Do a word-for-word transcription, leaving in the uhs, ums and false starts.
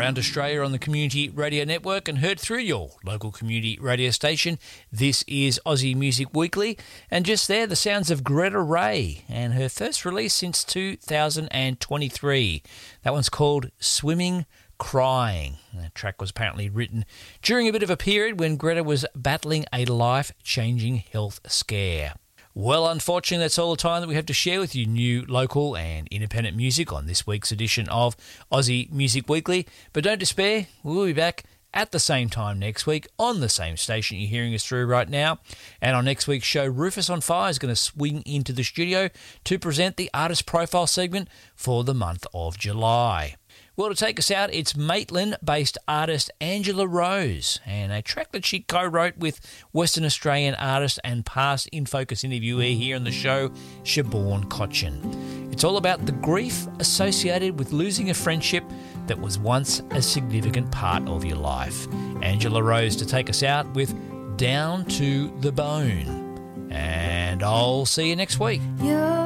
around Australia on the Community Radio Network and heard through your local community radio station. This is Aussie Music Weekly, and just there, the sounds of Greta Ray and her first release since two thousand twenty-three. That one's called Swimming Crying. The track was apparently written during a bit of a period when Greta was battling a life-changing health scare. Well, unfortunately, that's all the time that we have to share with you new, local and independent music on this week's edition of Aussie Music Weekly. But don't despair, we'll be back at the same time next week on the same station you're hearing us through right now. And on next week's show, Rufus on Fire is going to swing into the studio to present the Artist Profile segment for the month of July. Well, to take us out, it's Maitland-based artist Angela Rose and a track that she co-wrote with Western Australian artist and past In Focus interviewee here on the show, Siobhan Cochin. It's all about the grief associated with losing a friendship that was once a significant part of your life. Angela Rose to take us out with Down to the Bone. And I'll see you next week. Yeah.